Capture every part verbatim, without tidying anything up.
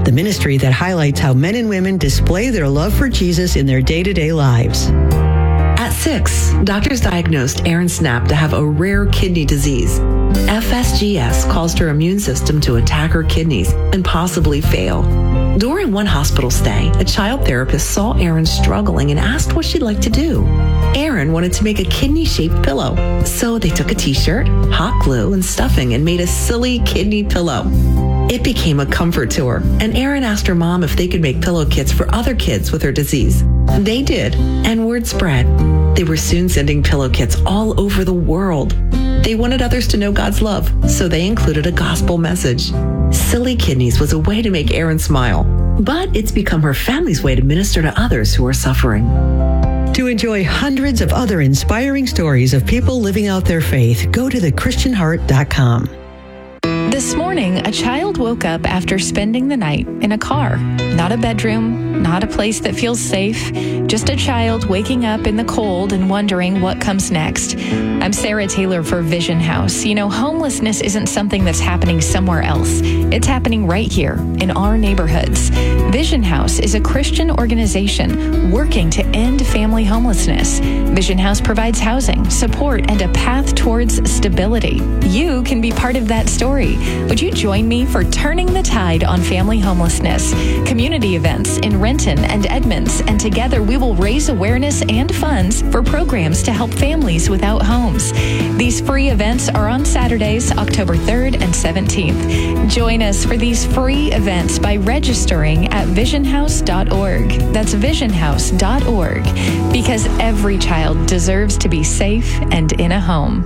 the ministry that highlights how men and women display their love for Jesus in their day-to-day lives. At six, doctors diagnosed Erin Snapp to have a rare kidney disease. F S G S caused her immune system to attack her kidneys and possibly fail. During one hospital stay, a child therapist saw Erin struggling and asked what she'd like to do. Erin wanted to make a kidney-shaped pillow, so they took a t-shirt, hot glue, and stuffing and made a silly kidney pillow. It became a comfort to her, and Erin asked her mom if they could make pillow kits for other kids with her disease. They did, and word spread. They were soon sending pillow kits all over the world. They wanted others to know God's love, so they included a gospel message. Silly Kidneys was a way to make Erin smile, but it's become her family's way to minister to others who are suffering. To enjoy hundreds of other inspiring stories of people living out their faith, go to the christian heart dot com. This morning, a child woke up after spending the night in a car. Not a bedroom, not a place that feels safe, just a child waking up in the cold and wondering what comes next. I'm Sarah Taylor for Vision House. You know, homelessness isn't something that's happening somewhere else. It's happening right here in our neighborhoods. Vision House is a Christian organization working to end family homelessness. Vision House provides housing, support, and a path towards stability. You can be part of that story. Would you join me for Turning the Tide on Family Homelessness? Community events in Renton and Edmonds, and together we will raise awareness and funds for programs to help families without homes. These free events are on Saturdays, October third and seventeenth. Join us for these free events by registering at vision house dot org. That's vision house dot org, because every child deserves to be safe and in a home.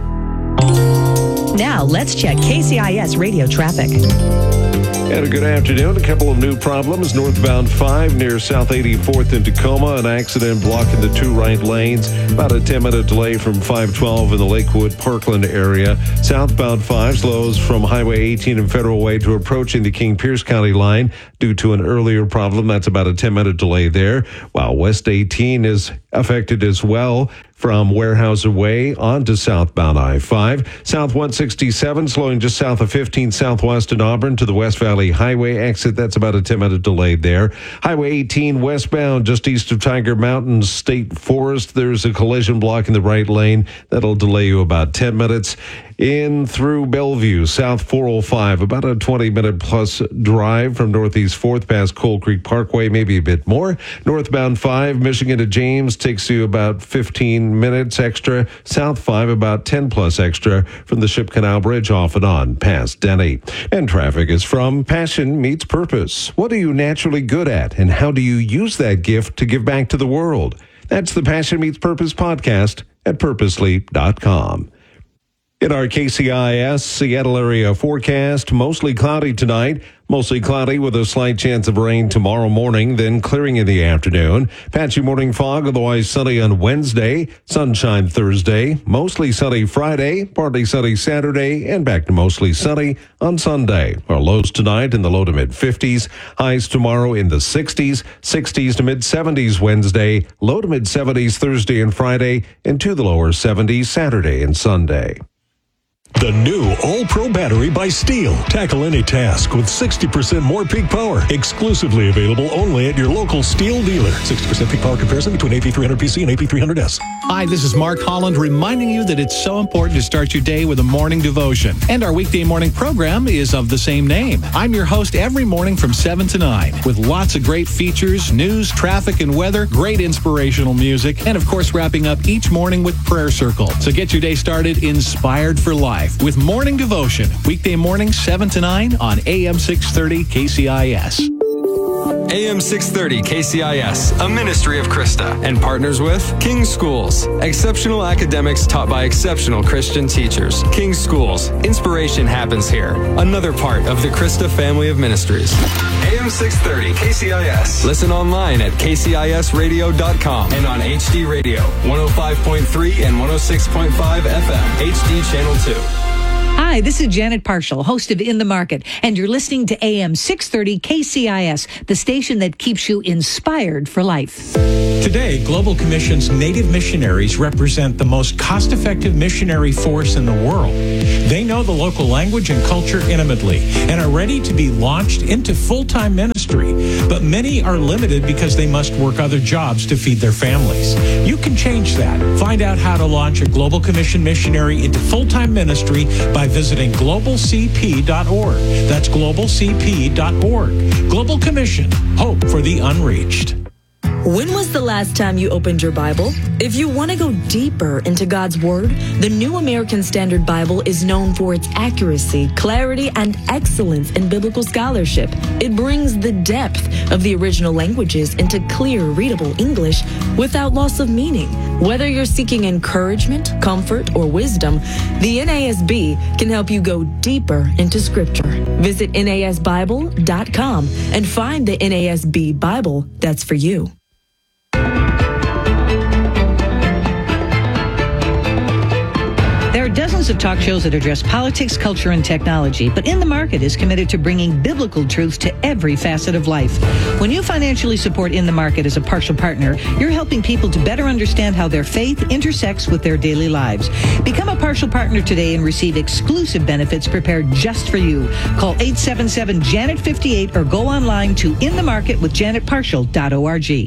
Now, let's check K C I S radio traffic. And a good afternoon. A couple of new problems. Northbound five near South eighty-fourth in Tacoma. An accident blocking the two right lanes. About a ten-minute delay from five twelve in the Lakewood Parkland area. Southbound five slows from Highway eighteen and Federal Way to approaching the King Pierce County line due to an earlier problem. That's about a ten-minute delay there. While West eighteen is affected as well from Weyerhaeuser Way on to southbound I five. South one sixty-seven slowing just south of fifteen Southwest in Auburn to the West Valley Highway exit. That's about a ten-minute delay there. Highway eighteen westbound just east of Tiger Mountain State Forest. There's a collision blocking the right lane. That'll delay you about ten minutes. In through Bellevue, South four oh five, about a twenty-minute plus drive from Northeast fourth past Coal Creek Parkway, maybe a bit more. Northbound five, Michigan to James, takes you about fifteen minutes extra. South five, about ten plus extra from the Ship Canal Bridge off and on past Denny. And traffic is from Passion Meets Purpose. What are you naturally good at, and how do you use that gift to give back to the world? That's the Passion Meets Purpose podcast at purposely dot com. In our K C I S Seattle area forecast, mostly cloudy tonight, mostly cloudy with a slight chance of rain tomorrow morning, then clearing in the afternoon. Patchy morning fog, otherwise sunny on Wednesday, sunshine Thursday, mostly sunny Friday, partly sunny Saturday, and back to mostly sunny on Sunday. Our lows tonight in the low to mid fifties, highs tomorrow in the sixties, sixties to mid seventies Wednesday, low to mid seventies Thursday and Friday, and to the lower seventies Saturday and Sunday. The new All-Pro battery by Steel. Tackle any task with sixty percent more peak power. Exclusively available only at your local Steel dealer. sixty percent peak power comparison between A P three hundred P C and A P three hundred S. Hi, this is Mark Holland reminding you that it's so important to start your day with a morning devotion. And our weekday morning program is of the same name. I'm your host every morning from seven to nine with lots of great features, news, traffic, and weather, great inspirational music, and of course wrapping up each morning with Prayer Circle. So get your day started inspired for life with Morning Devotion, weekday morning seven to nine on A M six thirty K C I S. A M six thirty K C I S, a ministry of Krista, and partners with King Schools, exceptional academics taught by exceptional Christian teachers. King Schools, inspiration happens here. Another part of the Krista family of ministries. A M six thirty K C I S. Listen online at K C I S radio dot com and on H D Radio, one oh five point three and one oh six point five F M, H D Channel two. Hi, this is Janet Parshall, host of In the Market, and you're listening to A M six thirty K C I S, the station that keeps you inspired for life. Today, Global Commission's Native missionaries represent the most cost-effective missionary force in the world. They know the local language and culture intimately and are ready to be launched into full-time ministry. But many are limited because they must work other jobs to feed their families. You can change that. Find out how to launch a Global Commission missionary into full-time ministry by visiting global c p dot org. That's global c p dot org. Global Commission, hope for the unreached. When was the last time you opened your Bible? If you want to go deeper into God's Word, the New American Standard Bible is known for its accuracy, clarity, and excellence in biblical scholarship. It brings the depth of the original languages into clear, readable English without loss of meaning. Whether you're seeking encouragement, comfort, or wisdom, the N A S B can help you go deeper into Scripture. Visit N A S Bible dot com and find the N A S B Bible that's for you. There are dozens of talk shows that address politics, culture, and technology, but In the Market is committed to bringing biblical truth to every facet of life. When you financially support In the Market as a partial partner, you're helping people to better understand how their faith intersects with their daily lives. Become a partial partner today and receive exclusive benefits prepared just for you. Call eight seven seven, Janet fifty-eight or go online to in the market with janet partial dot org.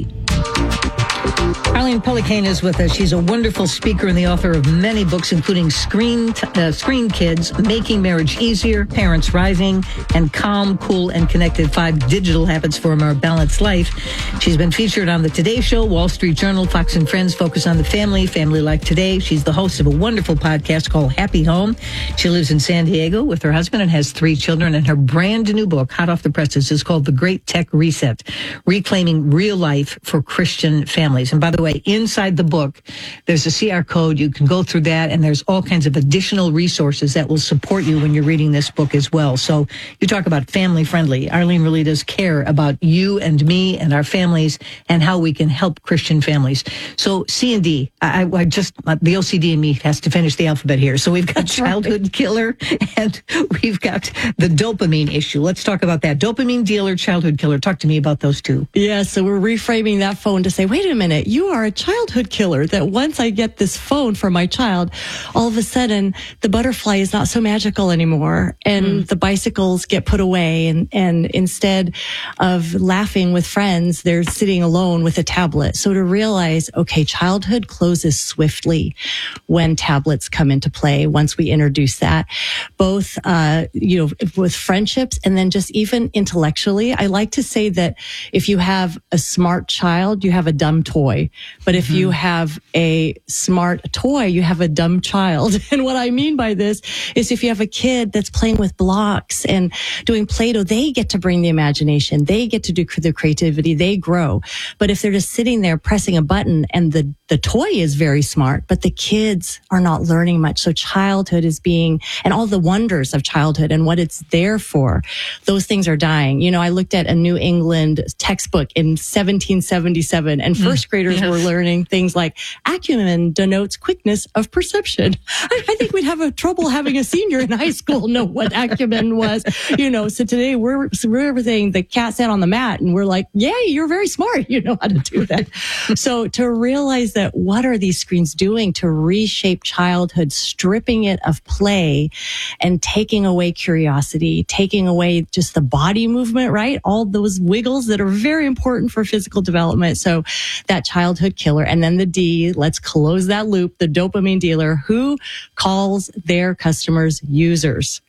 Arlene Pellicane is with us. She's a wonderful speaker and the author of many books, including Screen uh, Screen Kids, Making Marriage Easier, Parents Rising, and Calm, Cool, and Connected, Five Digital Habits for a More Balanced Life. She's been featured on the Today Show, Wall Street Journal, Fox and Friends, Focus on the Family, Family Life Today. She's the host of a wonderful podcast called Happy Home. She lives in San Diego with her husband and has three children, and her brand new book, hot off the presses, is called The Great Tech Reset, Reclaiming Real Life for Christian Families. And by the way, inside the book, there's a C R code. You can go through that, and there's all kinds of additional resources that will support you when you're reading this book as well. So you talk about family friendly. Arlene really does care about you and me and our families and how we can help Christian families. So C and D, I, I just, the O C D in me has to finish the alphabet here. So we've got That's childhood right. killer and we've got the dopamine issue. Let's talk about that. Dopamine dealer, childhood killer. Talk to me about those two. Yeah, so we're reframing that phone to say, wait a minute, you are a childhood killer, that once I get this phone for my child, all of a sudden the butterfly is not so magical anymore, and mm. the bicycles get put away, and, and instead of laughing with friends, they're sitting alone with a tablet. So to realize, okay, childhood closes swiftly when tablets come into play, once we introduce that, both, uh, you know, with friendships and then just even intellectually. I like to say that if you have a smart child, you have a dumb toy. But if mm-hmm. you have a smart toy, you have a dumb child. And what I mean by this is if you have a kid that's playing with blocks and doing Play-Doh, they get to bring the imagination. They get to do the creativity. They grow. But if they're just sitting there pressing a button and the, the toy is very smart, but the kids are not learning much. So childhood is being, and all the wonders of childhood and what it's there for, those things are dying. You know, I looked at a New England textbook in seventeen seventy-seven, and first graders mm. were learning things like acumen denotes quickness of perception. I, I think we'd have a trouble having a senior in high school know what acumen was, you know. So today we're, so we're everything, the cat sat on the mat, and we're like, yay, you're very smart. You know how to do that. So to realize that what are these screens doing to reshape childhood, stripping it of play and taking away curiosity, taking away just the body movement, right? All those wiggles that are very important for physical development. So that childhood killer. And then the D, let's close that loop, the dopamine dealer, who calls their customers users.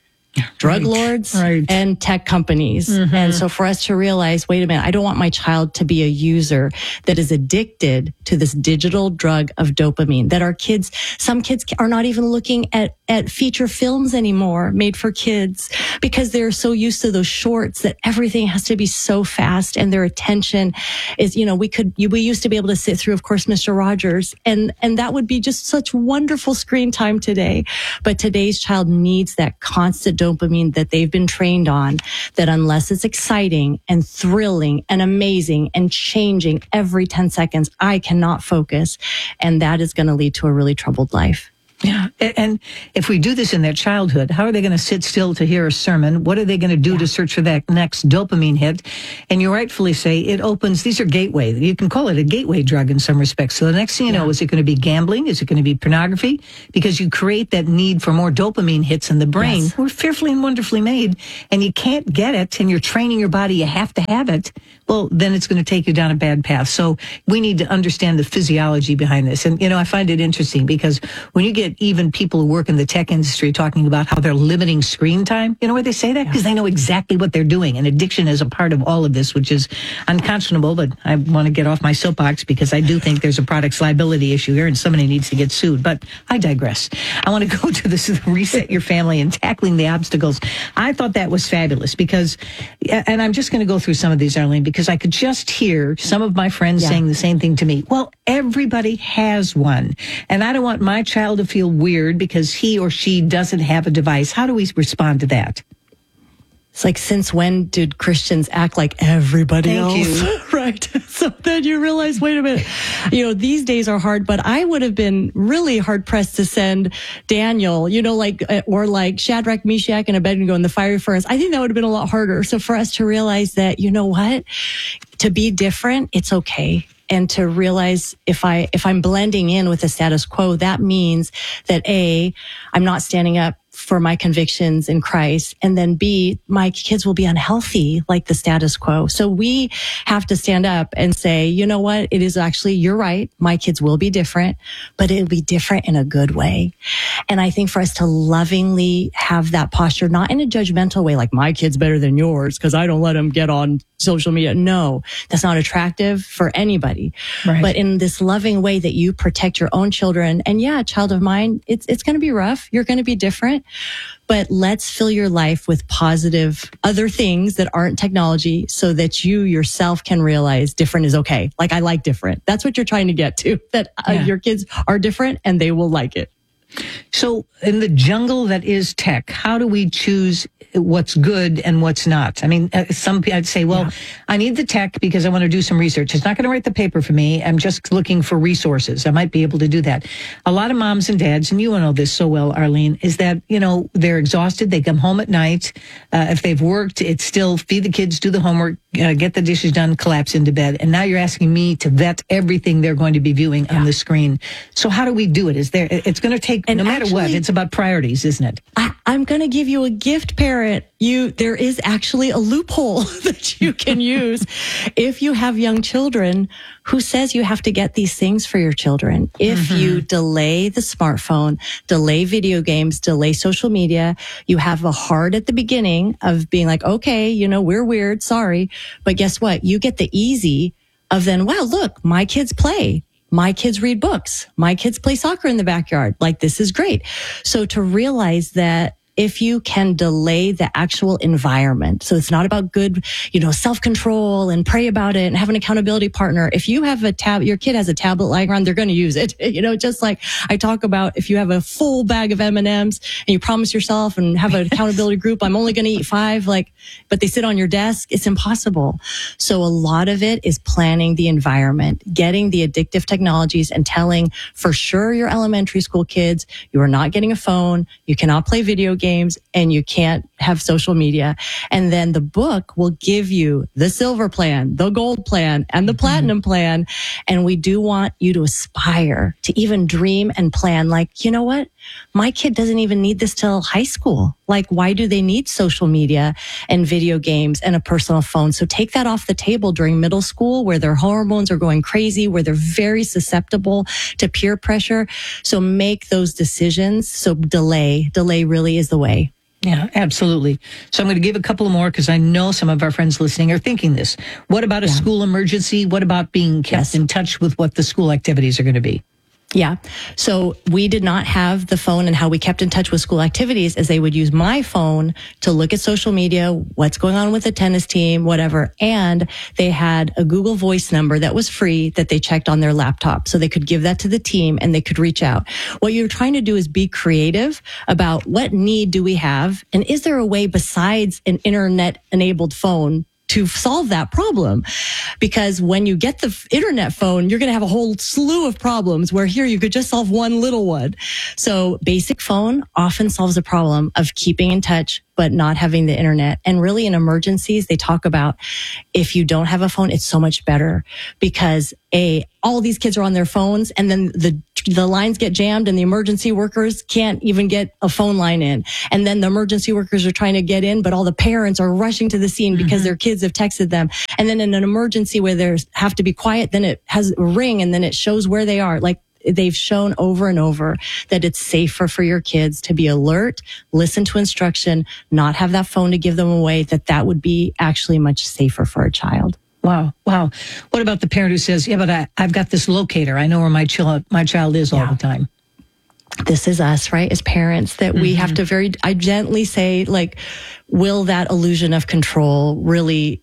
Drug right, lords right. and tech companies. Mm-hmm. And so for us to realize, wait a minute, I don't want my child to be a user that is addicted to this digital drug of dopamine, that our kids, some kids are not even looking at, at feature films anymore made for kids because they're so used to those shorts that everything has to be so fast, and their attention is, you know, we could, we used to be able to sit through, of course, Mister Rogers, and, and that would be just such wonderful screen time today. But today's child needs that constant dopamine that they've been trained on, that unless it's exciting and thrilling and amazing and changing every ten seconds, I cannot focus. And that is going to lead to a really troubled life. Yeah. And if we do this in their childhood, how are they going to sit still to hear a sermon? What are they going to do yeah. to search for that next dopamine hit? And you rightfully say it opens, these are gateway. You can call it a gateway drug in some respects. So the next thing you yeah. know, is it going to be gambling? Is it going to be pornography? Because you create that need for more dopamine hits in the brain. Yes. We're fearfully and wonderfully made, and you can't get it, and you're training your body, you have to have it. Well, then it's going to take you down a bad path. So we need to understand the physiology behind this. And, you know, I find it interesting because when you get even people who work in the tech industry talking about how they're limiting screen time, you know why they say that? Because yeah. they know exactly what they're doing. And addiction is a part of all of this, which is unconscionable. But I want to get off my soapbox because I do think there's a products liability issue here and somebody needs to get sued. But I digress. I want to go to this reset your family and tackling the obstacles. I thought that was fabulous because, and I'm just going to go through some of these, Arlene, because I could just hear some of my friends yeah. saying the same thing to me. Well, everybody has one. And I don't want my child to feel weird because he or she doesn't have a device. How do we respond to that? It's like, since when did Christians act like everybody Thank else? You. Right. So then you realize, wait a minute, you know, these days are hard, but I would have been really hard pressed to send Daniel, you know, like, or like Shadrach, Meshach, and Abednego in the fiery furnace. I think that would have been a lot harder. So for us to realize that, you know what, to be different, it's okay. And to realize if I, if I'm blending in with the status quo, that means that A, I'm not standing up for my convictions in Christ. And then B, my kids will be unhealthy like the status quo. So we have to stand up and say, you know what? It is actually, you're right. My kids will be different, but it'll be different in a good way. And I think for us to lovingly have that posture, not in a judgmental way, like my kid's better than yours because I don't let them get on social media. No, that's not attractive for anybody. Right. But in this loving way that you protect your own children. And yeah, child of mine, it's, it's going to be rough. You're going to be different. But let's fill your life with positive other things that aren't technology so that you yourself can realize different is okay. Like, I like different. That's what you're trying to get to, that uh, yeah. your kids are different and they will like it. So in the jungle that is tech, how do we choose what's good and what's not? I mean, uh, some I'd say, well, yeah. I need the tech because I want to do some research. It's not going to write the paper for me. I'm just looking for resources. I might be able to do that. A lot of moms and dads, and you know this so well, Arlene, is that, you know, they're exhausted. They come home at night. Uh, if they've worked, it's still feed the kids, do the homework, uh, get the dishes done, collapse into bed. And now you're asking me to vet everything they're going to be viewing yeah. on the screen. So how do we do it? Is there, it's going to take, and no matter actually, what, it's about priorities, isn't it? I, I'm going to give you a gift, parent. You, there is actually a loophole that you can use if you have young children. Who says you have to get these things for your children? If mm-hmm. you delay the smartphone, delay video games, delay social media, you have a hard at the beginning of being like, okay, you know, we're weird, sorry. But guess what? You get the easy of then, wow, look, my kids play. My kids read books. My kids play soccer in the backyard. Like, this is great. So to realize that if you can delay the actual environment, so it's not about good, you know, self-control and pray about it and have an accountability partner. If you have a tab, your kid has a tablet lying around, they're going to use it. You know, just like I talk about, if you have a full bag of M and M's and you promise yourself and have an accountability group, I'm only going to eat five, like, but they sit on your desk, it's impossible. So a lot of it is planning the environment, getting the addictive technologies and telling for sure your elementary school kids, you are not getting a phone, you cannot play video games, games and you can't have social media. And then the book will give you the silver plan, the gold plan, and the mm-hmm. platinum plan. And we do want you to aspire to even dream and plan like, you know what? My kid doesn't even need this till high school. Like, why do they need social media and video games and a personal phone? So take that off the table during middle school where their hormones are going crazy, where they're very susceptible to peer pressure. So make those decisions. So delay, delay really is the way. Yeah, absolutely. So I'm going to give a couple more because I know some of our friends listening are thinking this. What about a yeah. school emergency? What about being kept yes. in touch with what the school activities are going to be? Yeah. So we did not have the phone, and how we kept in touch with school activities is they would use my phone to look at social media, what's going on with the tennis team, whatever. And they had a Google Voice number that was free that they checked on their laptop. So they could give that to the team and they could reach out. What you're trying to do is be creative about what need do we have? And is there a way besides an internet enabled phone to solve that problem. Because when you get the f- internet phone, you're going to have a whole slew of problems where here you could just solve one little one. So basic phone often solves a problem of keeping in touch, but not having the internet. And really in emergencies, they talk about if you don't have a phone, it's so much better because A, all these kids are on their phones and then the the lines get jammed and the emergency workers can't even get a phone line in. And then the emergency workers are trying to get in, but all the parents are rushing to the scene because mm-hmm. their kids have texted them. And then in an emergency where they have to be quiet, then it has a ring and then it shows where they are. Like they've shown over and over that it's safer for your kids to be alert, listen to instruction, not have that phone to give them away, that that would be actually much safer for a child. Wow. Wow. What about the parent who says, yeah, but I, I've got this locator. I know where my child, my child is all yeah. the time. This is us, right? As parents that mm-hmm. we have to very, I gently say, like, will that illusion of control really,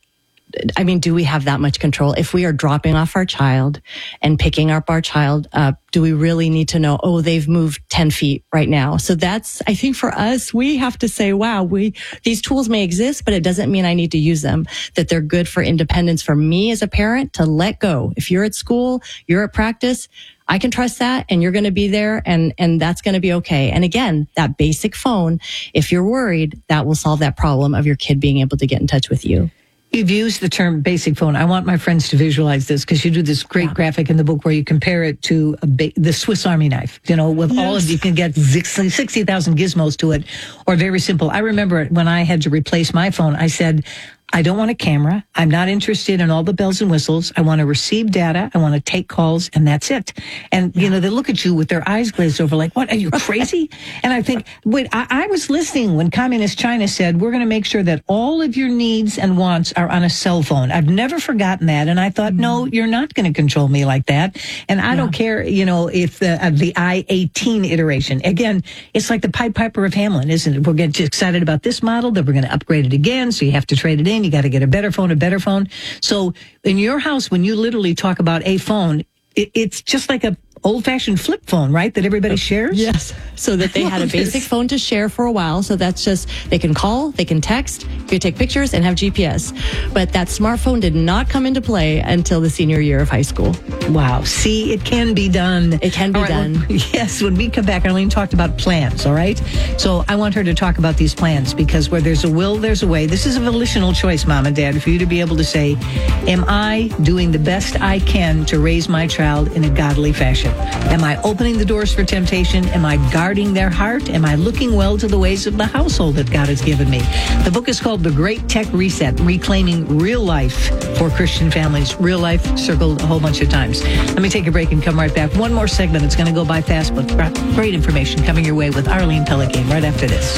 I mean, do we have that much control? If we are dropping off our child and picking up our child up, do we really need to know, oh, they've moved ten feet right now? So that's, I think for us, we have to say, wow, we, these tools may exist, but it doesn't mean I need to use them, that they're good for independence for me as a parent to let go. If you're at school, you're at practice, I can trust that and you're going to be there and, and that's going to be okay. And again, that basic phone, if you're worried, that will solve that problem of your kid being able to get in touch with you. You've used the term basic phone. I want my friends to visualize this because you do this great yeah. graphic in the book where you compare it to a ba- the Swiss Army knife, you know, with yes. all of, you can get sixty thousand gizmos to it, or very simple. I remember when I had to replace my phone, I said, I don't want a camera. I'm not interested in all the bells and whistles. I want to receive data. I want to take calls, and that's it. And, yeah. you know, they look at you with their eyes glazed over like, what, are you crazy? And I think, wait, I, I was listening when Communist China said, we're going to make sure that all of your needs and wants are on a cell phone. I've never forgotten that. And I thought, mm-hmm. no, you're not going to control me like that. And I yeah. don't care, you know, if the, uh, the I eighteen iteration, again, it's like the Pied Piper of Hamelin, isn't it? We're getting excited about this model, then we're going to upgrade it again. So you have to trade it in. You got to get a better phone, a better phone. So in your house, when you literally talk about a phone, it, it's just like a old-fashioned flip phone, right? That everybody shares? Yes. So that they had a basic phone to share for a while. So that's just, they can call, they can text, you can take pictures and have G P S. But that smartphone did not come into play until the senior year of high school. Wow. See, it can be done. It can be right, done. Well, yes. When we come back, Arlene talked about plans, all right? So I want her to talk about these plans because where there's a will, there's a way. This is a volitional choice, Mom and Dad, for you to be able to say, am I doing the best I can to raise my child in a godly fashion? Am I opening the doors for temptation? Am I guarding their heart? Am I looking well to the ways of the household that God has given me? The book is called The Great Tech Reset, Reclaiming Real Life for Christian Families. Real life circled a whole bunch of times. Let me take a break and come right back. One more segment. It's going to go by fast, but great information coming your way with Arlene Pellicane right after this.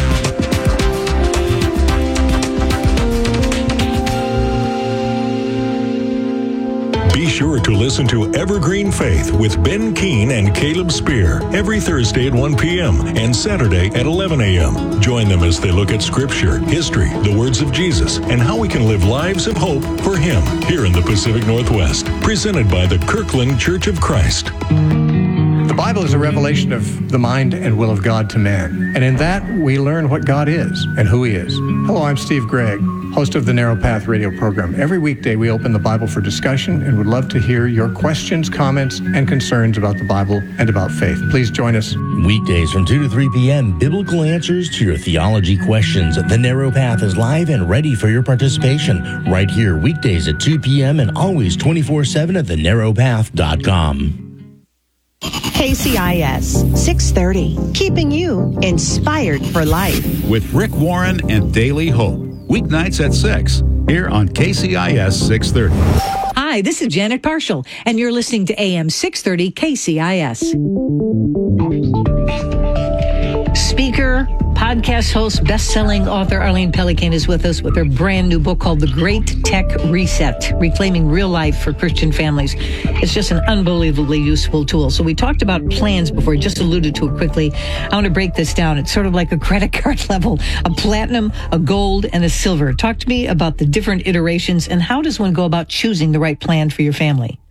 Be sure to listen to Evergreen Faith with Ben Keene and Caleb Spear every Thursday at one p.m. and Saturday at eleven a.m. Join them as they look at Scripture, history, the words of Jesus, and how we can live lives of hope for Him here in the Pacific Northwest. Presented by the Kirkland Church of Christ. The Bible is a revelation of the mind and will of God to man. And in that, we learn what God is and who He is. Hello, I'm Steve Gregg, host of the Narrow Path radio program. Every weekday, we open the Bible for discussion and would love to hear your questions, comments, and concerns about the Bible and about faith. Please join us. Weekdays from two to three p.m., biblical answers to your theology questions. The Narrow Path is live and ready for your participation right here weekdays at two p.m. and always twenty-four seven at the narrow path dot com. K C I S six thirty, keeping you inspired for life. With Rick Warren and Daily Hope. Weeknights at six, here on K C I S six thirty. Hi, this is Janet Parshall, and you're listening to A M six thirty K C I S. Speaker, podcast host, best-selling author Arlene Pellicane is with us with her brand new book called The Great Tech Reset, Reclaiming Real Life for Christian Families. It's just an unbelievably useful tool. So we talked about plans before, I just alluded to it quickly. I want to break this down. It's sort of like a credit card level, a platinum, a gold, and a silver. Talk to me about the different iterations and how does one go about choosing the right plan for your family?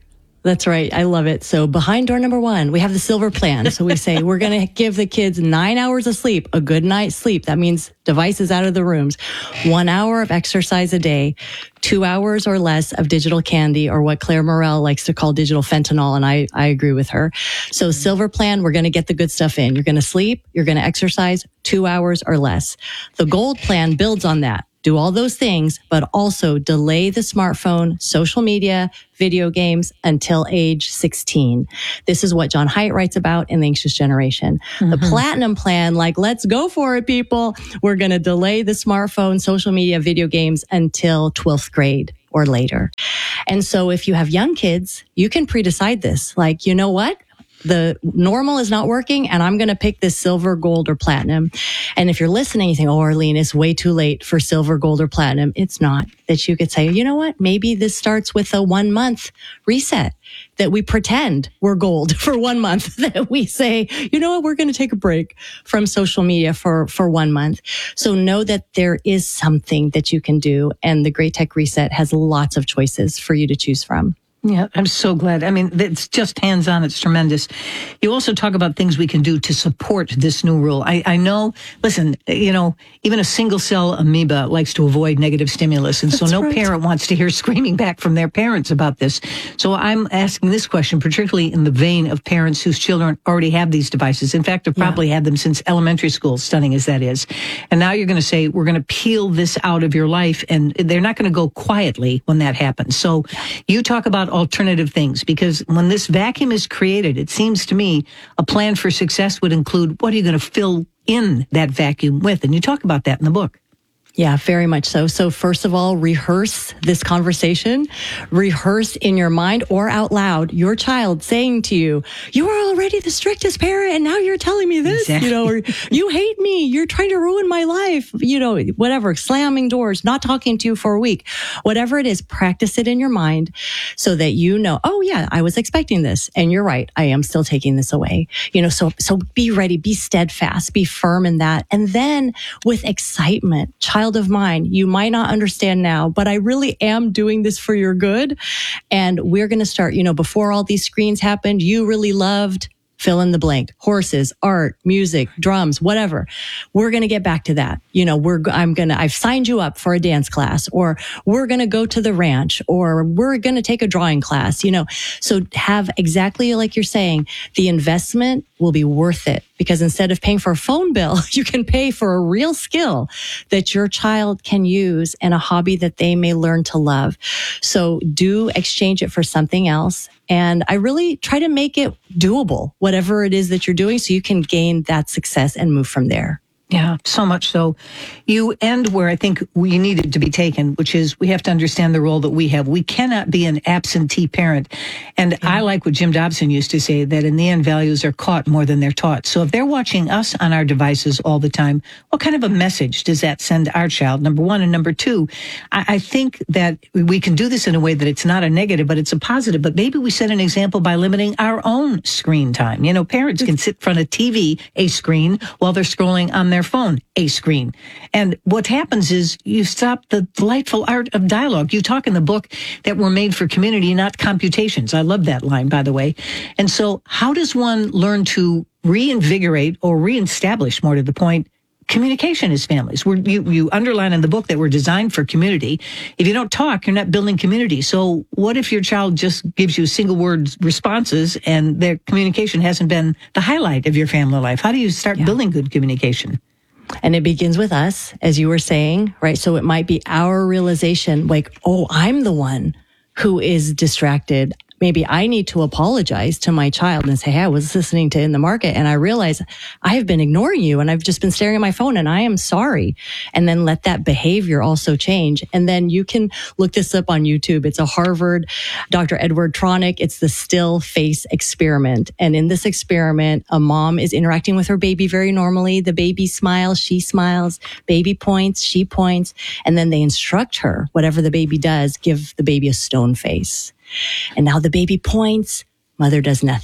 That's right. I love it. So behind door number one, we have the silver plan. So we say we're going to give the kids nine hours of sleep, a good night's sleep. That means devices out of the rooms, one hour of exercise a day, two hours or less of digital candy, or what Claire Morrell likes to call digital fentanyl. And I, I agree with her. So silver plan, we're going to get the good stuff in. You're going to sleep, you're going to exercise two hours or less. The gold plan builds on that. Do all those things, but also delay the smartphone, social media, video games until age sixteen. This is what John Haidt writes about in The Anxious Generation. Mm-hmm. The platinum plan, like, let's go for it, people. We're going to delay the smartphone, social media, video games until twelfth grade or later. And so if you have young kids, you can pre-decide this. Like, you know what? The normal is not working, and I'm going to pick this silver, gold, or platinum. And if you're listening, you think, oh, Arlene, it's way too late for silver, gold, or platinum. It's not. That you could say, you know what? Maybe this starts with a one month reset, that we pretend we're gold for one month, that we say, you know what? We're going to take a break from social media for, for one month. So know that there is something that you can do. And the Great Tech Reset has lots of choices for you to choose from. Yeah, I'm so glad. I mean, it's just hands-on. It's tremendous. You also talk about things we can do to support this new rule. I, I know, listen, you know, even a single-cell amoeba likes to avoid negative stimulus. And so That's no right. parent wants to hear screaming back from their parents about this. So I'm asking this question, particularly in the vein of parents whose children already have these devices. In fact, they've probably yeah. had them since elementary school, stunning as that is. And now you're going to say, we're going to peel this out of your life. And they're not going to go quietly when that happens. So you talk about alternative things, because when this vacuum is created, it seems to me a plan for success would include, what are you going to fill in that vacuum with? And you talk about that in the book. Yeah, very much so. So first of all, rehearse this conversation. Rehearse in your mind or out loud your child saying to you, you are already the strictest parent and now you're telling me this, exactly. you know, or you hate me, you're trying to ruin my life, you know, whatever, slamming doors, not talking to you for a week, whatever it is, practice it in your mind so that you know, oh yeah, I was expecting this and you're right, I am still taking this away. You know, so, so be ready, be steadfast, be firm in that. And then with excitement, child of mine, you might not understand now, but I really am doing this for your good. And we're going to start, you know, before all these screens happened, you really loved fill in the blank, horses, art, music, drums, whatever. We're going to get back to that. You know, we're, I'm going to, I've signed you up for a dance class, or we're going to go to the ranch, or we're going to take a drawing class, you know. So have exactly like you're saying, the investment will be worth it, because instead of paying for a phone bill, you can pay for a real skill that your child can use and a hobby that they may learn to love. So do exchange it for something else. And I really try to make it doable, whatever it is that you're doing, so you can gain that success and move from there. Yeah, so much so. You end where I think we needed to be taken, which is we have to understand the role that we have. We cannot be an absentee parent. And yeah. I like what Jim Dobson used to say, that in the end, values are caught more than they're taught. So if they're watching us on our devices all the time, what kind of a message does that send our child? Number one. And number two, I, I think that we can do this in a way that it's not a negative, but it's a positive. But maybe we set an example by limiting our own screen time. You know, parents can sit in front of T V, a screen, while they're scrolling on their phone, a screen. And what happens is you stop the delightful art of dialogue. You talk in the book that we're made for community, not computations. I love that line, by the way. And so how does one learn to reinvigorate or reestablish, more to the point, communication as families? We're, you, you underline in the book that we're designed for community. If you don't talk, you're not building community. So what if your child just gives you single word responses and their communication hasn't been the highlight of your family life? How do you start yeah. building good communication? And it begins with us, as you were saying, right? So it might be our realization, like, oh, I'm the one who is distracted. Maybe I need to apologize to my child and say, hey, I was listening to In the Market and I realize I have been ignoring you and I've just been staring at my phone and I am sorry. And then let that behavior also change. And then you can look this up on YouTube. It's a Harvard, Doctor Edward Tronick. It's the still face experiment. And in this experiment, a mom is interacting with her baby very normally. The baby smiles, she smiles, baby points, she points. And then they instruct her, whatever the baby does, give the baby a stone face. And now the baby points, mother does nothing.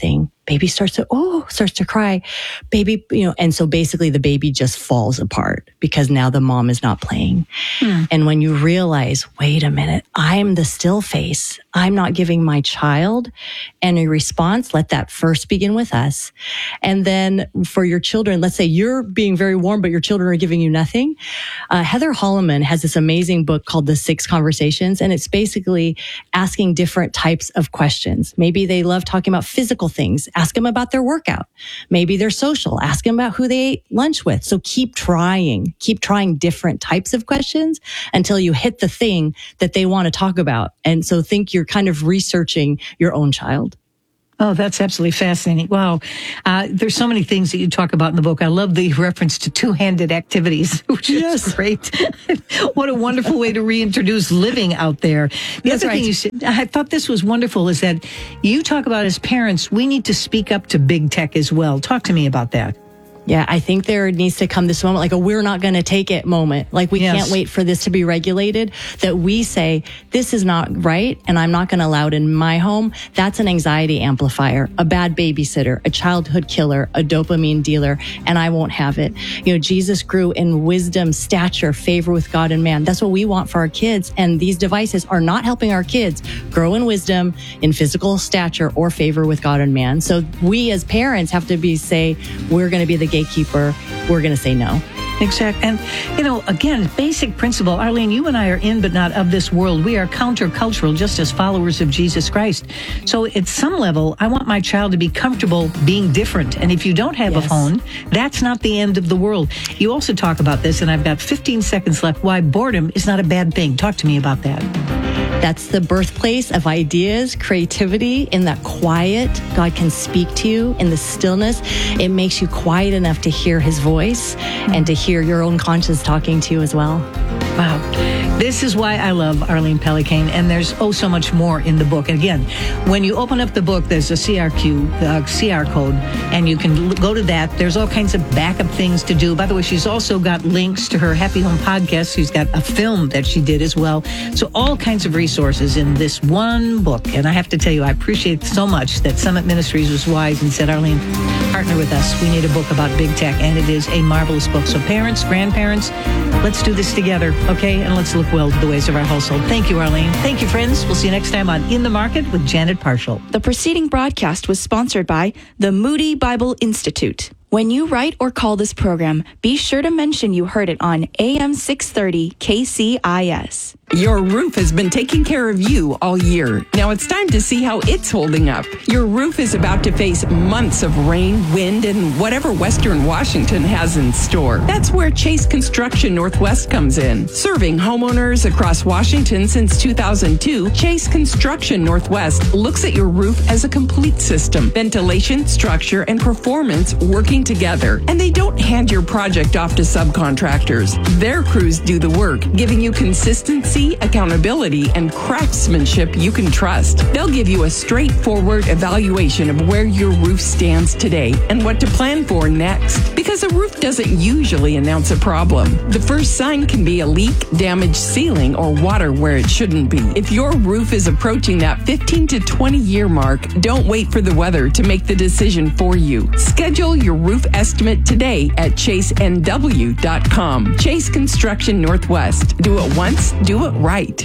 Baby starts to, oh, starts to cry. Baby, you know, and so basically the baby just falls apart because now the mom is not playing. Hmm. And when you realize, wait a minute, I'm the still face. I'm not giving my child any response. Let that first begin with us. And then for your children, let's say you're being very warm, but your children are giving you nothing. Uh, Heather Holleman has this amazing book called The Six Conversations. And it's basically asking different types of questions. Maybe they love talking about physical things. Ask them about their workout. Maybe they're social. Ask them about who they ate lunch with. So keep trying, keep trying different types of questions until you hit the thing that they want to talk about. And so think you're kind of researching your own child. Oh, that's absolutely fascinating. Wow. Uh, there's so many things that you talk about in the book. I love the reference to two-handed activities, which yes. is great. What a wonderful way to reintroduce living out there. The that's other right. thing you said, I thought this was wonderful, is that you talk about as parents, we need to speak up to big tech as well. Talk to me about that. Yeah, I think there needs to come this moment, like a we're not going to take it moment. Like we yes. can't wait for this to be regulated, that we say, this is not right, and I'm not going to allow it in my home. That's an anxiety amplifier, a bad babysitter, a childhood killer, a dopamine dealer, and I won't have it. You know, Jesus grew in wisdom, stature, favor with God and man. That's what we want for our kids, and these devices are not helping our kids grow in wisdom, in physical stature, or favor with God and man. So we as parents have to be say, we're going to be the gatekeeper, we're going to say no. Exactly. And, you know, again, basic principle. Arlene, you and I are in but not of this world. We are countercultural, just as followers of Jesus Christ. So at some level, I want my child to be comfortable being different. And if you don't have yes. a phone, that's not the end of the world. You also talk about this, and I've got fifteen seconds left, why boredom is not a bad thing. Talk to me about that. That's the birthplace of ideas, creativity. In that quiet, God can speak to you. In the stillness, it makes you quiet enough to hear his voice and to hear your own conscience talking to you as well. Wow. This is why I love Arlene Pellicane, and there's oh so much more in the book. And again, when you open up the book, there's a C R Q, uh, C R code, and you can l- go to that. There's all kinds of backup things to do. By the way, she's also got links to her Happy Home podcast. She's got a film that she did as well. So all kinds of resources in this one book. And I have to tell you, I appreciate so much that Summit Ministries was wise and said, Arlene, partner with us. We need a book about big tech, and it is a marvelous book. So parents, grandparents, let's do this together, okay? And let's look well to the ways of our household. Thank you, Arlene. Thank you, friends. We'll see you next time on In the Market with Janet Parshall. The preceding broadcast was sponsored by the Moody Bible Institute. When you write or call this program, be sure to mention you heard it on A M six thirty K C I S. Your roof has been taking care of you all year. Now it's time to see how it's holding up. Your roof is about to face months of rain, wind, and whatever Western Washington has in store. That's where Chase Construction Northwest comes in. Serving homeowners across Washington since two thousand two, Chase Construction Northwest looks at your roof as a complete system. Ventilation, structure, and performance working together. And they don't hand your project off to subcontractors. Their crews do the work, giving you consistency, accountability, and craftsmanship you can trust. They'll give you a straightforward evaluation of where your roof stands today and what to plan for next. Because a roof doesn't usually announce a problem. The first sign can be a leak, damaged ceiling, or water where it shouldn't be. If your roof is approaching that fifteen to twenty year mark, don't wait for the weather to make the decision for you. Schedule your roof estimate today at chase n w dot com. Chase Construction Northwest. Do it once, do it right.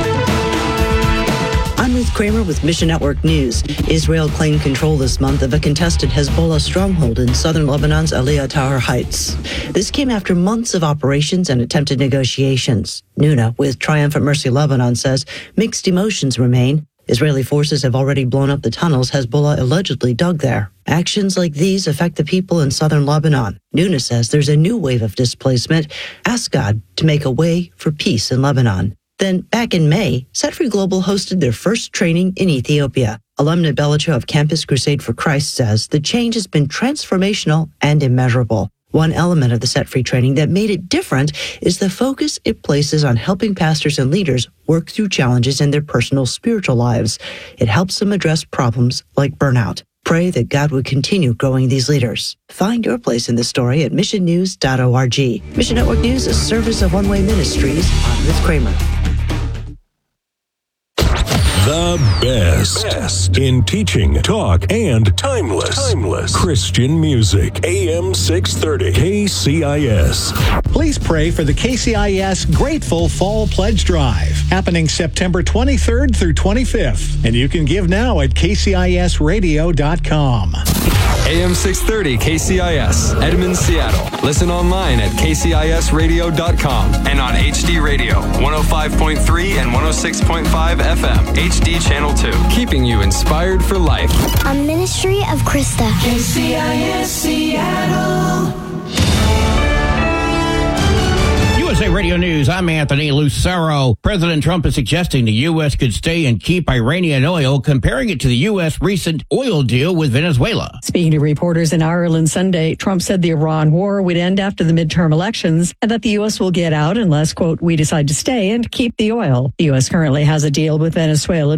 I'm Ruth Kramer with Mission Network News. Israel claimed control this month of a contested Hezbollah stronghold in southern Lebanon's Aliyah Tower Heights. This came after months of operations and attempted negotiations. Nuna, with Triumphant Mercy Lebanon, says mixed emotions remain. Israeli forces have already blown up the tunnels Hezbollah allegedly dug there. Actions like these affect the people in southern Lebanon. Nuna says there's a new wave of displacement. Ask God to make a way for peace in Lebanon. Then, back in May, Set Free Global hosted their first training in Ethiopia. Alumna Belicho of Campus Crusade for Christ says the change has been transformational and immeasurable. One element of the Set Free training that made it different is the focus it places on helping pastors and leaders work through challenges in their personal spiritual lives. It helps them address problems like burnout. Pray that God would continue growing these leaders. Find your place in the story at mission news dot org. Mission Network News is a service of One Way Ministries. I'm Ruth Kramer. The best. best in teaching, talk, and timeless, timeless Christian music. A M six thirty K C I S. Please pray for the K C I S Grateful Fall Pledge Drive, happening September twenty-third through twenty-fifth. And you can give now at K C I S radio dot com. A M six thirty K C I S, Edmond, Seattle. Listen online at K C I S radio dot com and on H D Radio, one oh five point three and one oh six point five F M, H D Channel two. Keeping you inspired for life. A ministry of Krista. K C I S Seattle. U S A Radio News, I'm Anthony Lucero. President Trump is suggesting the U S could stay and keep Iranian oil, comparing it to the U S recent oil deal with Venezuela. Speaking to reporters in Ireland Sunday, Trump said the Iran war would end after the midterm elections and that the U S will get out unless, quote, we decide to stay and keep the oil. The U S currently has a deal with Venezuela